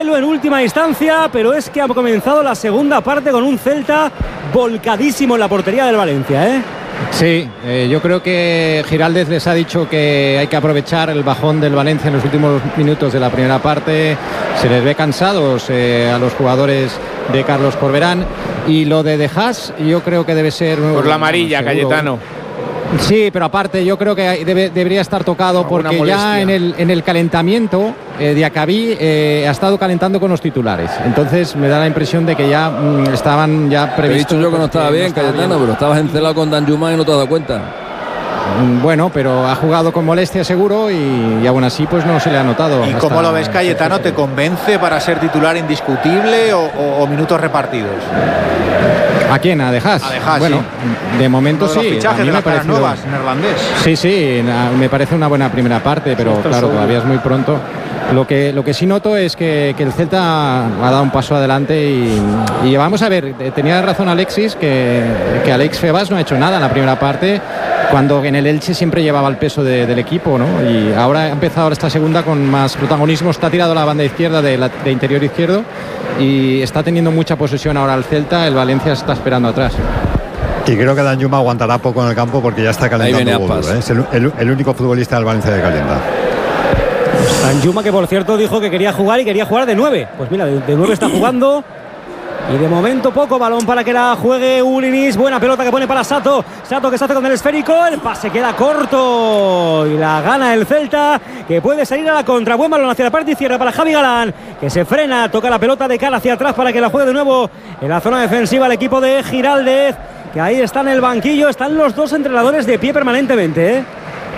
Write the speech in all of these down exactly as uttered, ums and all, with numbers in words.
en última instancia, pero es que ha comenzado la segunda parte con un Celta volcadísimo en la portería del Valencia, ¿eh? Sí, eh, yo creo que Giraldez les ha dicho que hay que aprovechar el bajón del Valencia en los últimos minutos de la primera parte. Se les ve cansados eh, a los jugadores de Carlos Corberán, y lo de De Haas yo creo que debe ser por la amarilla, seguro. Cayetano. Sí, pero aparte yo creo que debe, debería estar tocado porque ya en el, en el calentamiento eh, Diacabí eh, ha estado calentando con los titulares. Entonces me da la impresión de que ya mm, estaban ya previstos. Te he dicho yo que no estaba bien, no estaba Cayetano, bien. Pero estabas encelado con Danjuma y no te has dado cuenta. Bueno, pero ha jugado con molestia seguro y, y aún así pues no se le ha notado. ¿Y cómo lo ves, Cayetano? ¿Te convence para ser titular indiscutible o, o, o minutos repartidos? ¿A quién? ¿A De Haas? A De Haas, bueno, sí. De momento Uno de sí. los fichajes a mí de me las caras parecido... nuevas, neerlandés. Sí, sí, me parece una buena primera parte, pero claro, seguro. Todavía es muy pronto. Lo que, lo que sí noto es que, que el Celta ha dado un paso adelante y, y vamos a ver, tenía razón Alexis, que, que Alex Febas no ha hecho nada en la primera parte, cuando en el Elche siempre llevaba el peso de, del equipo, ¿no? Y ahora ha empezado esta segunda con más protagonismo, está tirado a la banda izquierda de, la, de interior izquierdo y está teniendo mucha posesión ahora el Celta, el Valencia está esperando atrás. Y creo que Danjuma aguantará poco en el campo porque ya está calentando Hugo Duro, ¿eh? Es el, el, el único futbolista del Valencia que calienta. Danjuma, que por cierto dijo que quería jugar y quería jugar de nueve. Pues mira, de, de nueve está jugando. Y de momento poco, balón para que la juegue Ulinis. Buena pelota que pone para Sato. Sato que se hace con el esférico. El pase queda corto. Y la gana el Celta, que puede salir a la contra. Buen balón hacia la parte izquierda para Javi Galán, que se frena, toca la pelota de cara hacia atrás para que la juegue de nuevo en la zona defensiva el equipo de Giraldez, que ahí está en el banquillo. Están los dos entrenadores de pie permanentemente, ¿eh?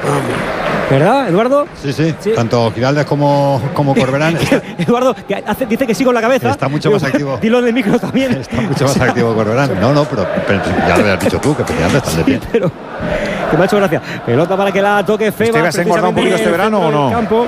¿Verdad, Eduardo? Sí, sí, sí. Tanto Giraldez como, como Corberán. Está... Eduardo que hace, dice que sí con la cabeza. Está mucho más activo. Dilo en el micro también. Está mucho más activo Corberán. No, no, pero, pero ya lo habías dicho tú, que efectivamente están de pie. Sí, pero que me ha hecho gracia. Pelota para que la toque Febas. ¿Se ha engordado un poquito este verano o no? Campo.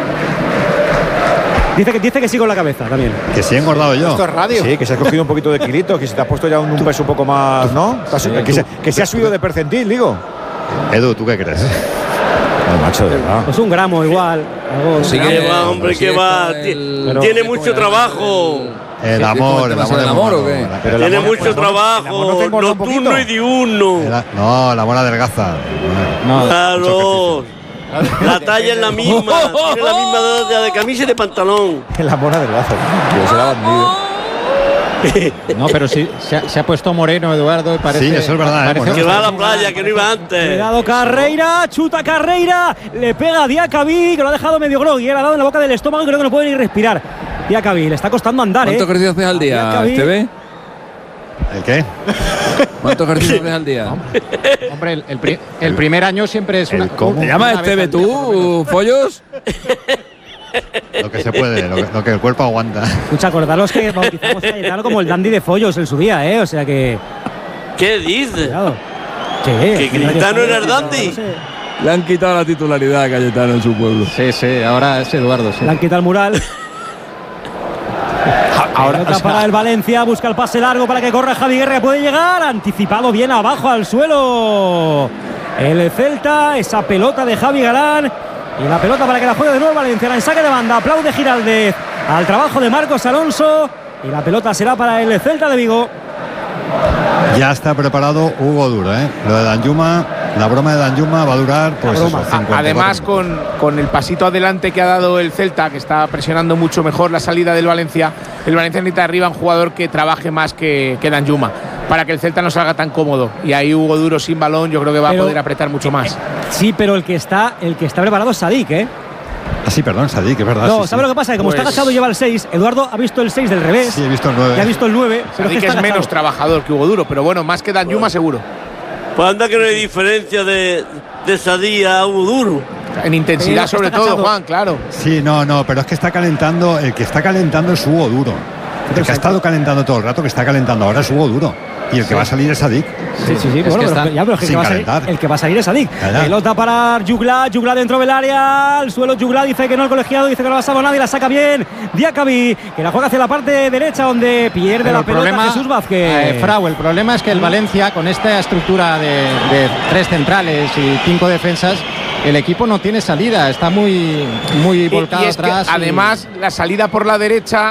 Dice que, dice que sí con la cabeza también. Que sí he engordado yo. Esto es radio. Sí, que se has cogido un poquito de kilito, que se te has puesto ya un, un peso un poco más, ¿no? Sí, que, tú, se, que se ha subido de percentil, digo. Edu, ¿tú qué crees? No, macho, de verdad. Pues un gramo igual. Algo, sí, que va, hombre, que va. El... Tiene mucho trabajo. El amor, el amor, el amor, ¿o qué? Pero tiene amor, mucho trabajo, no nocturno y diurno. El, no, el amor adelgaza. No, claro. La talla es la misma, tiene la misma de, de camisa y de pantalón. El amor adelgaza. Yo se la he bandido. No, pero sí, se ha, se ha puesto moreno, Eduardo. Parece, sí, eso es verdad. ¿eh? Que va a la playa, que no iba antes. Cuidado Carreira, chuta Carreira, le pega a Diacabí, que lo ha dejado medio grogui, le ha dado en la boca del estómago y creo que no puede ni respirar. Diacabí, le está costando andar. ¿Cuánto ¿eh? ejercicio haces al día, T V? ¿El qué? ¿Cuánto ejercicio haces al día? Hombre, el, el, pri el primer año siempre es una. ¿Te llamas T V tú, Follos? Lo que se puede, lo que, lo que el cuerpo aguanta. Escucha, acordaros que bautizamos a Cayetano como el dandy de Follos en su día, ¿eh? O sea que. ¿Qué dices? Cuidado. ¿Que Cayetano era el dandy? No sé. Le han quitado la titularidad a Cayetano en su pueblo. Sí, sí, ahora es Eduardo. Sí. Le han quitado el mural. Ahora o sea, para el Valencia, busca el pase largo para que corra Javi Guerra, puede llegar, anticipado bien abajo al suelo el Celta, esa pelota de Javi Galán y la pelota para que la juegue de nuevo Valencia en saque de banda, aplaude Giraldez al trabajo de Marcos Alonso y la pelota será para el Celta de Vigo. Ya está preparado Hugo Duro, ¿eh? Lo de Danjuma, la broma de Danjuma va a durar pues eso, cincuenta. Además con, con el pasito adelante que ha dado el Celta, que está presionando mucho mejor la salida del Valencia, el Valencia necesita arriba un jugador que trabaje más que, que Danjuma, para que el Celta no salga tan cómodo. Y ahí Hugo Duro sin balón yo creo que va pero, a poder apretar mucho más. Sí, pero el que está, el que está preparado es Sadik, ¿eh? Ah, sí, perdón, Sadik, es verdad. No, sí, ¿sabes sí. lo que pasa? Que como pues... está agachado lleva el seis, Eduardo ha visto el seis del revés. Sí, he visto el nueve. Ya ha visto el nueve. Pero Sadik es, es menos trabajador que Hugo Duro, pero bueno, más que Danjuma seguro. Pues anda que no hay diferencia de, de Sadik a Hugo Duro. En intensidad sobre todo, Juan, claro. Sí, no, no, pero es que está calentando, el que está calentando es Hugo Duro. El que ha estado calentando todo el rato, que está calentando ahora es Hugo Duro. Y el que sí. va a salir es Sadik. Sí, sí, sí. Es Bueno, que pero, ya, pero es que el, que va a salir, el que va a salir es Sadik. Pelota para Jugla, Jugla dentro del área. Al suelo Jugla dice que no el colegiado, dice que no la sabe nadie, la saca bien. Diacabí, que la juega hacia la parte derecha donde pierde pero la pelota problema, Jesús Vázquez. Eh, Frau, el problema es que el Valencia, con esta estructura de, de tres centrales y cinco defensas, el equipo no tiene salida, está muy, muy volcado y, y es atrás. Que, además, y... la salida por la derecha